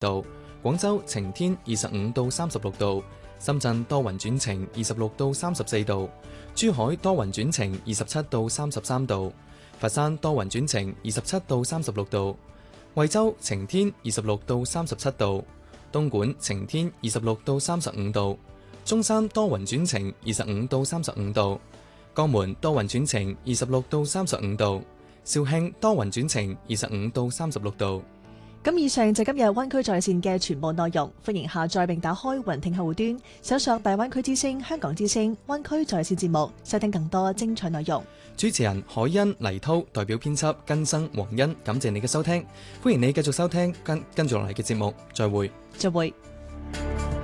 度，廣州晴天25到36度，深圳多雲轉晴26到34度，珠海多雲轉晴27到33度，佛山多雲轉晴27到36度，惠州晴天26到37度，東莞晴天26到35度，中山多雲轉晴25到35度，江門多雲轉晴26到35度，肇慶多雲轉晴25到36度。 咁以上就今日灣區在線嘅全部內容，歡迎下載並打開雲聽客戶端，搜索大灣區之聲、香港之聲、灣區在線節目，收聽更多精彩內容。 主持人海欣、黎濤代表編輯根生、黃欣，感謝你嘅收聽，歡迎你繼續收聽跟住落嚟嘅節目，再會。 再會。